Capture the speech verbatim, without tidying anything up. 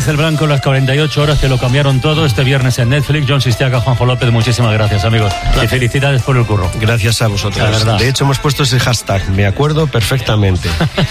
Ángel Blanco, las cuarenta y ocho horas que lo cambiaron todo, este viernes en Netflix. John Sistiaga, Juanjo López, muchísimas gracias, amigos. Gracias. Y felicidades por el curro. Gracias a vosotros. De hecho, hemos puesto ese hashtag, me acuerdo perfectamente.